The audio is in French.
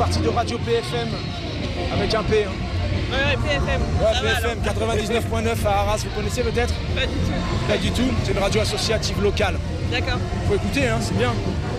partie de Radio PFM, avec un P. Hein. Ouais, PFM. Ouais, PFM 99.9 à Arras, vous connaissez peut-être? Pas du tout. Pas du tout, c'est une radio associative locale. D'accord. Faut écouter, hein, c'est bien.